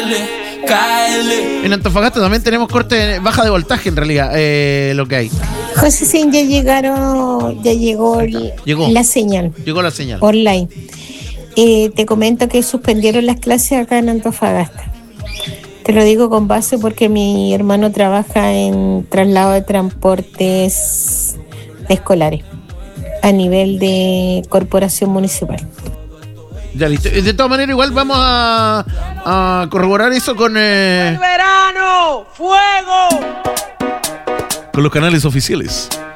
En Antofagasta también tenemos corte baja de voltaje, en realidad, lo que hay. José Sin, ya llegó la señal. Llegó la señal. Online. Te comento que suspendieron las clases acá en Antofagasta. Te lo digo con base porque mi hermano trabaja en traslado de transportes escolares a nivel de corporación municipal. Ya listo. De todas maneras, igual vamos a corroborar eso con... ¡El verano! ¡Fuego! Con los canales oficiales.